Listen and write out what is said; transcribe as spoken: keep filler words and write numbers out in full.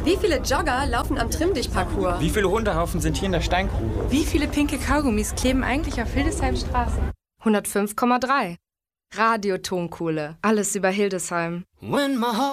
Wie viele Jogger laufen am Trimm-Dich-Parcours? Wie viele Hundehaufen sind hier in der Steingrube? Wie viele pinke Kaugummis kleben eigentlich auf Hildesheim Straße? hundertfünf Komma drei. Radio Tonkohle. Alles über Hildesheim.